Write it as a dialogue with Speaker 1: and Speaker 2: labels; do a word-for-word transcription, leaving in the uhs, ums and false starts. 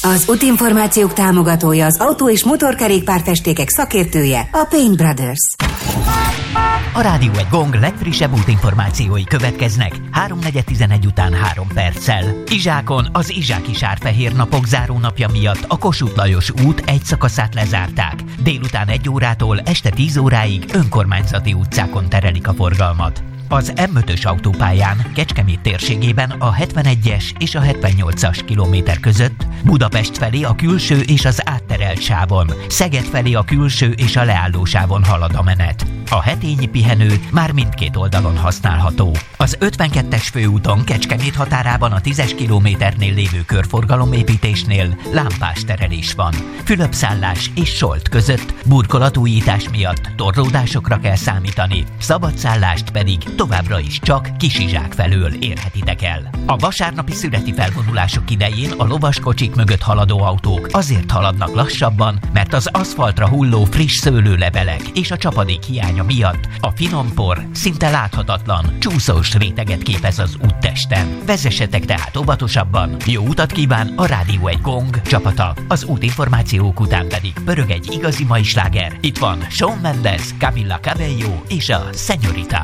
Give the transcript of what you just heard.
Speaker 1: Az útinformációk támogatója, az autó- és motorkerékpárfestékek szakértője, a Paint Brothers.
Speaker 2: A Rádió egy Gong legfrissebb útinformációi következnek háromnegyed tizenegy után három perccel. Izsákon az Izsáki Sárfehér napok zárónapja miatt a Kossuth Lajos út egy szakaszát lezárták. Délután egy órától este tíz óráig önkormányzati utcákon terelik a forgalmat. Az M ötös autópályán Kecskemét térségében a hetvenegyes és a hetvennyolcas kilométer között, Budapest felé a külső és az átterelt sávon, Szeged felé a külső és a leálló sávon halad a menet. A hetényi pihenő már mindkét oldalon használható. Az ötvenkettes főúton Kecskemét határában a tízes kilométernél lévő körforgalomépítésnél lámpás terelés van. Fülöpszállás és Solt között burkolatújítás miatt torlódásokra kell számítani, szabadszállást pedig továbbra is csak Kisizsák felől érhetitek el. A vasárnapi születi felvonulások idején a lovaskocsik mögött haladó autók azért haladnak lassabban, mert az aszfaltra hulló friss szőlőlevelek és a csapadék hiánya miatt a finom por szinte láthatatlan, csúszós réteget képez az úttesten. Vezessetek tehát óvatosabban. Jó utat kíván a Rádió egy Gong csapata. Az útinformációk után pedig pörög egy igazi mai sláger. Itt van Shawn Mendes, Camila Cabello és a Señorita.